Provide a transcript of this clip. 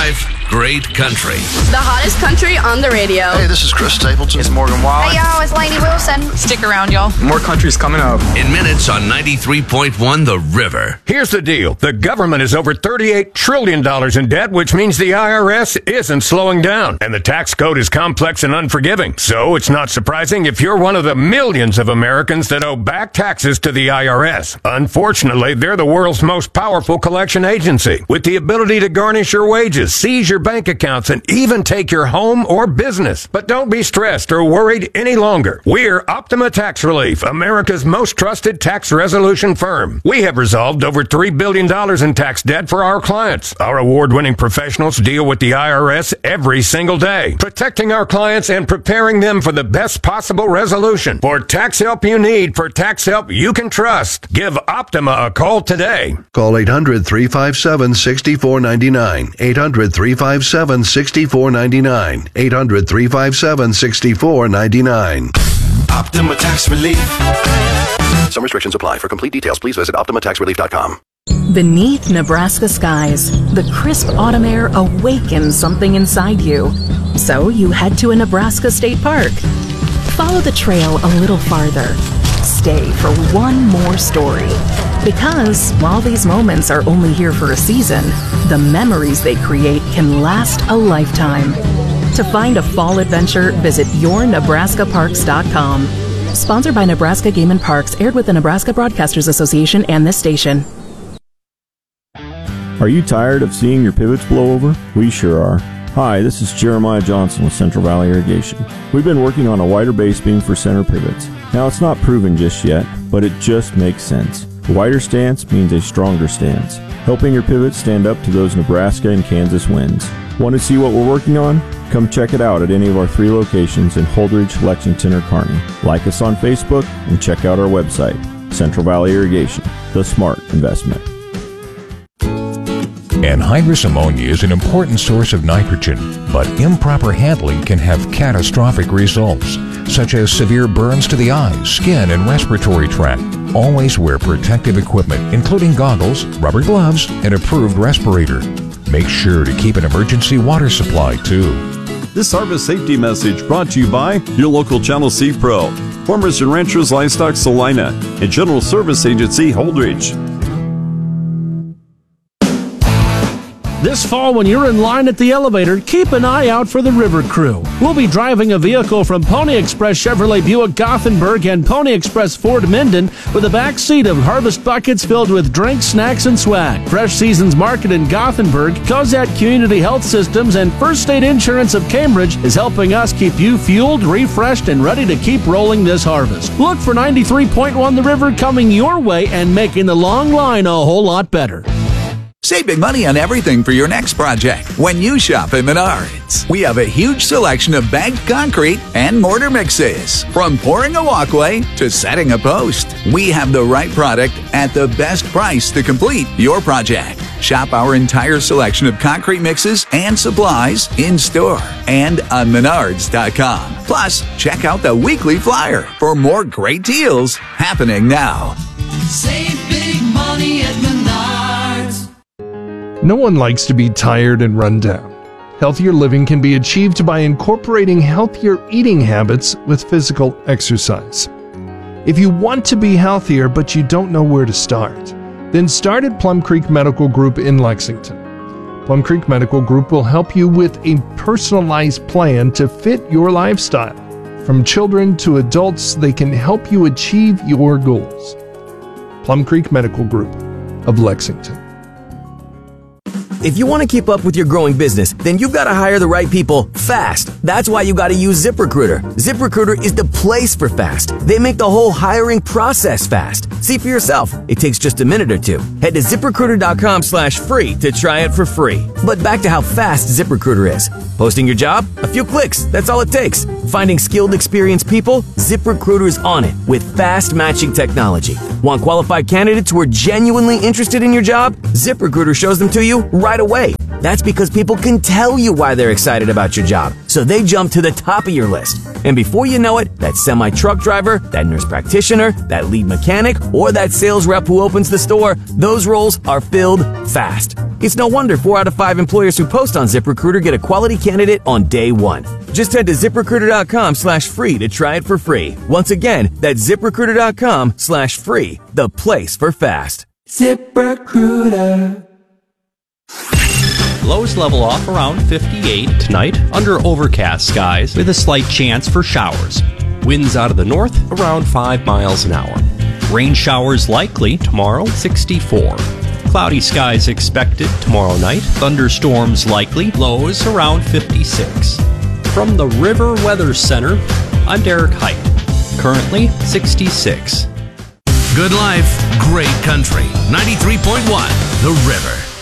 95.5, Great Country. The hottest country on the radio. Hey, this is Chris Stapleton. It's Morgan Wallen. Hey, y'all, it's Lainey Wilson. Stick around, y'all. More country's coming up. In minutes on 93.1 The River. Here's the deal. The government is over $38 trillion in debt, which means the IRS isn't slowing down. And the tax code is complex and unforgiving. So it's not surprising if you're one of the millions of Americans that owe back taxes to the IRS. Unfortunately, they're the world's most powerful collection agency, with the ability to garnish your wages, seize your bank accounts, and even take your home or business. But don't be stressed or worried any longer. We're Optima Tax Relief, America's most trusted tax resolution firm. We have resolved over $3 billion in tax debt for our clients. Our award-winning professionals deal with the IRS every single day, protecting our clients and preparing them for the best possible resolution. For tax help you need, for tax help you can trust, give Optima a call today. Call 800-357-6499. 800-357-6499. 800-357-6499. Optima Tax Relief. Some restrictions apply. For complete details, please visit OptimaTaxRelief.com. Beneath Nebraska skies, the crisp autumn air awakens something inside you. So you head to a Nebraska state park. Follow the trail a little farther. Stay for one more story. Because while these moments are only here for a season, the memories they create can last a lifetime. To find a fall adventure, visit yournebraskaparks.com. Sponsored by Nebraska Game and Parks, aired with the Nebraska Broadcasters Association and this station. Are you tired of seeing your pivots blow over? We sure are. Hi, this is Jeremiah Johnson with Central Valley Irrigation. We've been working on a wider base beam for center pivots. Now, it's not proven just yet, but it just makes sense. A wider stance means a stronger stance, helping your pivots stand up to those Nebraska and Kansas winds. Want to see what we're working on? Come check it out at any of our 3 locations in Holdridge, Lexington, or Kearney. Like us on Facebook and check out our website, Central Valley Irrigation, the smart investment. Anhydrous ammonia is an important source of nitrogen, but improper handling can have catastrophic results, such as severe burns to the eyes, skin, and respiratory tract. Always wear protective equipment, including goggles, rubber gloves, and approved respirator. Make sure to keep an emergency water supply, too. This harvest safety message brought to you by your local Channel C Pro, Farmers and Ranchers Livestock Salina, and General Service Agency Holdridge. This fall, when you're in line at the elevator, keep an eye out for the River Crew. We'll be driving a vehicle from Pony Express Chevrolet Buick Gothenburg and Pony Express Ford Minden with a back seat of harvest buckets filled with drinks, snacks, and swag. Fresh Seasons Market in Gothenburg, Cozad Community Health Systems, and First State Insurance of Cambridge is helping us keep you fueled, refreshed, and ready to keep rolling this harvest. Look for 93.1 The River coming your way and making the long line a whole lot better. Save big money on everything for your next project when you shop at Menards. We have a huge selection of bagged concrete and mortar mixes. From pouring a walkway to setting a post, we have the right product at the best price to complete your project. Shop our entire selection of concrete mixes and supplies in store and on Menards.com. Plus, check out the weekly flyer for more great deals happening now. Save big money at Menards. No one likes to be tired and run down. Healthier living can be achieved by incorporating healthier eating habits with physical exercise. If you want to be healthier but you don't know where to start, then start at Plum Creek Medical Group in Lexington. Plum Creek Medical Group will help you with a personalized plan to fit your lifestyle. From children to adults, they can help you achieve your goals. Plum Creek Medical Group of Lexington. If you want to keep up with your growing business, then you've got to hire the right people fast. That's why you got to use ZipRecruiter. ZipRecruiter is the place for fast. They make the whole hiring process fast. See for yourself. It takes just a minute or two. Head to ZipRecruiter.com/free to try it for free. But back to how fast ZipRecruiter is. Posting your job? A few clicks. That's all it takes. Finding skilled, experienced people? ZipRecruiter's on it with fast matching technology. Want qualified candidates who are genuinely interested in your job? ZipRecruiter shows them to you right away. That's because people can tell you why they're excited about your job, so they jump to the top of your list. And before you know it, that semi-truck driver, that nurse practitioner, that lead mechanic, or that sales rep who opens the store, those roles are filled fast. It's no wonder 4 out of 5 employers who post on ZipRecruiter get a quality candidate on day one. Just head to ZipRecruiter.com/free to try it for free. Once again, that's ZipRecruiter.com/free, the place for fast. ZipRecruiter. Lows level off around 58 tonight under overcast skies with a slight chance for showers. Winds out of the north around 5 miles an hour. Rain showers likely tomorrow, 64. Cloudy skies expected tomorrow night. Thunderstorms likely, lows around 56. From the River Weather Center, I'm Derek Height. Currently 66. Good life, great country. 93.1 The River.